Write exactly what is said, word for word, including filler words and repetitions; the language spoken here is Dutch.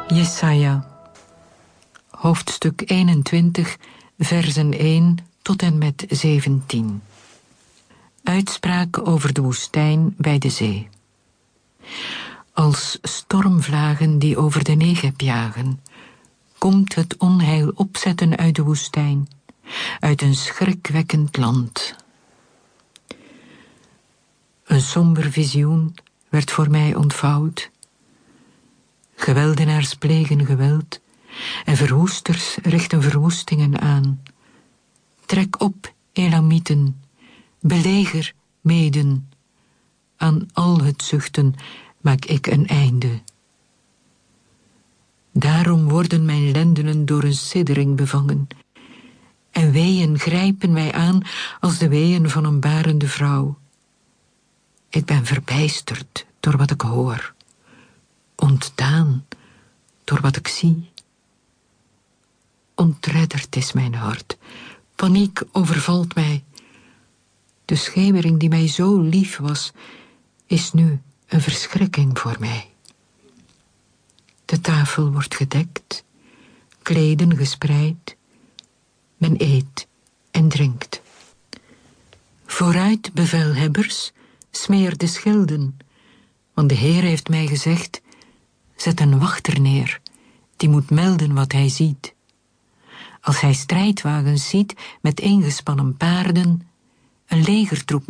Jesaja, hoofdstuk eenentwintig, versen één tot en met zeventien. Uitspraak over de woestijn bij de zee. Als stormvlagen die over de Negeb jagen, komt het onheil opzetten uit de woestijn, uit een schrikwekkend land. Een somber visioen werd voor mij ontvouwd. Geweldenaars plegen geweld en verwoesters richten verwoestingen aan. Trek op, Elamieten, beleger, Meden. Aan al het zuchten maak ik een einde. Daarom worden mijn lendenen door een siddering bevangen, en weeën grijpen mij aan als de weeën van een barende vrouw. Ik ben verbijsterd door wat ik hoor, ontdaan door wat ik zie. Ontredderd is mijn hart, paniek overvalt mij. De schemering die mij zo lief was, is nu een verschrikking voor mij. De tafel wordt gedekt, kleden gespreid, men eet en drinkt. Vooruit, bevelhebbers, smeer de schilden, want de Heer heeft mij gezegd, zet een wachter neer, die moet melden wat hij ziet. Als hij strijdwagens ziet met ingespannen paarden, een legertroep